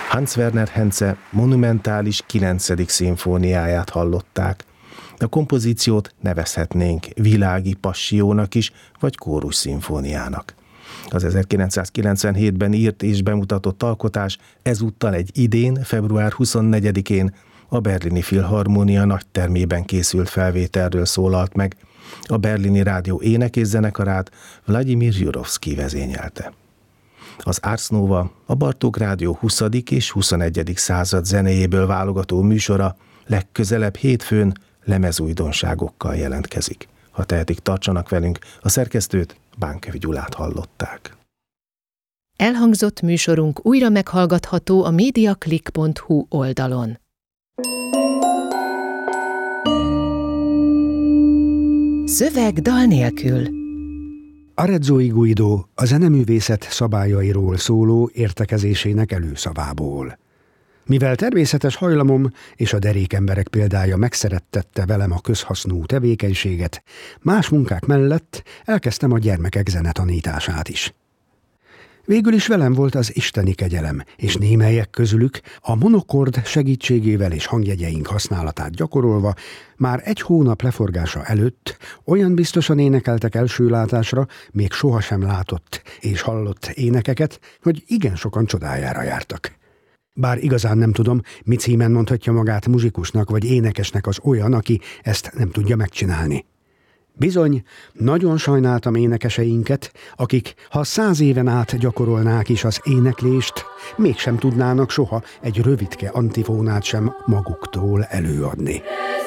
Hans Werner Henze monumentális 9. szimfóniáját hallották. A kompozíciót nevezhetnénk világi passiónak is, vagy kórus szimfóniának. Az 1997-ben írt és bemutatott alkotás ezúttal egy idén, február 24-én a Berlini Filharmónia nagytermében készült felvételről szólalt meg. A Berlini Rádió ének- és zenekarát Vladimir Jurovszky vezényelte. Az Ars Nova a Bartók Rádió 20. és 21. század zenéjéből válogató műsora legközelebb hétfőn lemezújdonságokkal jelentkezik. Ha tehetik, tartsanak velünk, a szerkesztőt, Bánkevi Gyulát hallották. Elhangzott műsorunk újra meghallgatható a mediaclick.hu oldalon. Szöveg dal nélkül. Arezzo Guido a zeneművészet szabályairól szóló értekezésének előszavából. Mivel természetes hajlamom és a derék emberek példája megszerettette velem a közhasznú tevékenységet, más munkák mellett elkezdtem a gyermekek zenetanítását is. Végül is velem volt az isteni kegyelem, és némelyek közülük a monokord segítségével és hangjegyeink használatát gyakorolva már 1 hónap leforgása előtt olyan biztosan énekeltek első látásra még sohasem látott és hallott énekeket, hogy igen sokan csodájára jártak. Bár igazán nem tudom, mi címen mondhatja magát muzsikusnak vagy énekesnek az olyan, aki ezt nem tudja megcsinálni. Bizony, nagyon sajnáltam énekeseinket, akik, ha 100 éven át gyakorolnák is az éneklést, mégsem tudnának soha egy rövidke antifónát sem maguktól előadni.